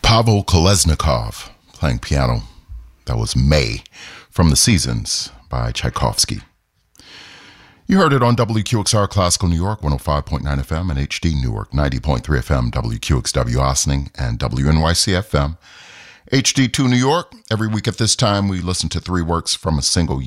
Pavel Kolesnikov playing piano. That was May from The Seasons by Tchaikovsky. You heard it on WQXR Classical New York, 105.9 FM, and HD Newark, 90.3 FM, WQXW Ossining, and WNYC FM. HD2 New York, every week at this time we listen to three works from a single